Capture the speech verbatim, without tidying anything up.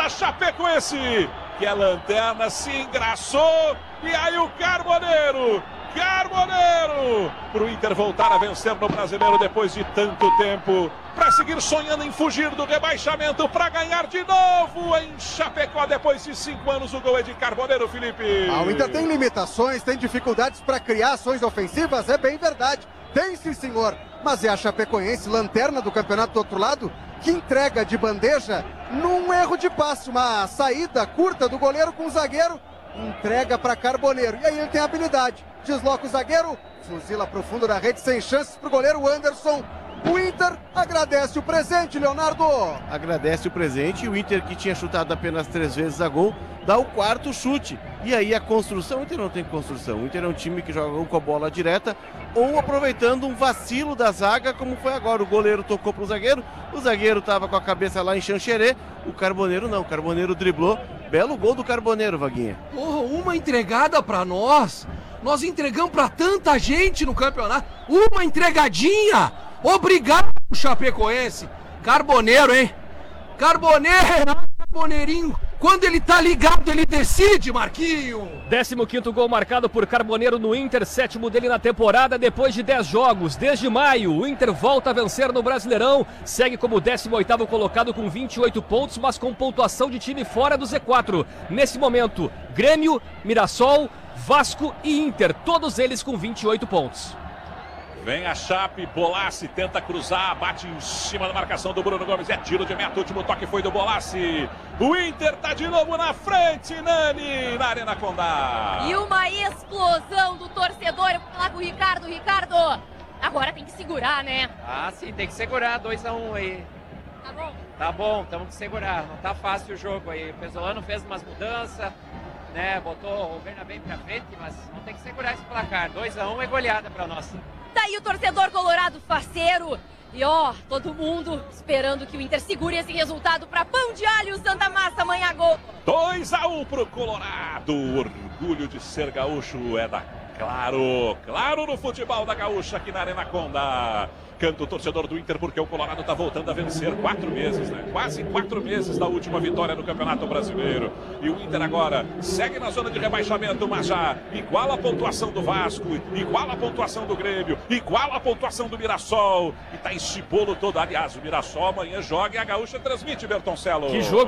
a Chapecoense, que a lanterna se engraçou, e aí o Carboneiro, Carboneiro, para o Inter voltar a vencer no Brasileiro depois de tanto tempo, para seguir sonhando em fugir do rebaixamento, para ganhar de novo em Chapecó depois de cinco anos. O gol é de Carboneiro, Felipe. Ah, o Inter tem limitações, tem dificuldades para criar ações ofensivas, é bem verdade, tem sim senhor, mas é a Chapecoense, lanterna do campeonato do outro lado, que entrega de bandeja num erro de passe, uma saída curta do goleiro com o zagueiro, entrega para Carboneiro, e aí ele tem habilidade, desloca o zagueiro, fuzila pro fundo da rede, sem chances pro goleiro Anderson. O Inter agradece o presente, Leonardo. Agradece o presente, e o Inter, que tinha chutado apenas três vezes a gol, dá o quarto chute. E aí a construção, o Inter não tem construção. O Inter é um time que joga ou com a bola direta ou aproveitando um vacilo da zaga, como foi agora. O goleiro tocou pro zagueiro, o zagueiro estava com a cabeça lá em Xanxerê, o Carboneiro não, o Carboneiro driblou. Belo gol do Carboneiro, Vaguinha. Porra, uma entregada pra nós. Nós entregamos pra tanta gente no campeonato. Uma entregadinha. Obrigado, Chapecoense. Carboneiro, hein? Carboneiro, Carboneirinho. Quando ele tá ligado, ele decide, Marquinho. décimo quinto gol marcado por Carboneiro no Inter, sétimo dele na temporada depois de dez jogos. Desde maio, o Inter volta a vencer no Brasileirão, segue como décimo oitavo colocado com vinte e oito pontos, mas com pontuação de time fora do Z quatro. Nesse momento, Grêmio, Mirassol, Vasco e Inter, todos eles com vinte e oito pontos. Vem a Chape, Bolassi tenta cruzar, bate em cima da marcação do Bruno Gomes, é tiro de meta, o último toque foi do Bolassi. O Inter tá de novo na frente, Nani, na Arena Condá. E uma explosão do torcedor, eu vou falar com o Ricardo, Ricardo, agora tem que segurar, né? Ah, sim, tem que segurar, dois a um aí. Tá bom? Tá bom, temos que segurar, não tá fácil o jogo aí. O Pesolano fez umas mudanças, né, botou o Bernabé pra frente, mas não tem que segurar esse placar. dois a um é goleada pra nós. Daí o torcedor colorado faceiro. E ó, todo mundo esperando que o Inter segure esse resultado para Pão de Alho Santa Massa, amanhã gol. dois a um pro Colorado. O orgulho de ser gaúcho é da Claro. Claro no futebol da gaúcha aqui na Arena Condá. Canta o torcedor do Inter porque o Colorado tá voltando a vencer quatro meses, né? Quase quatro meses da última vitória no Campeonato Brasileiro. E o Inter agora segue na zona de rebaixamento, mas já iguala a pontuação do Vasco, iguala a pontuação do Grêmio, iguala a pontuação do Mirassol. E tá esse bolo todo. Aliás, o Mirassol amanhã joga e a gaúcha transmite, Bertoncello. Que jogo